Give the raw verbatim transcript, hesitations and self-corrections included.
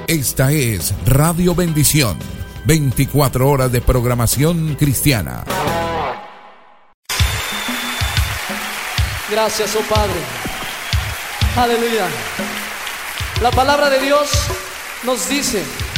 Esta es Radio Bendición, veinticuatro horas de programación cristiana. Gracias, oh Padre. Aleluya. La palabra de Dios nos dice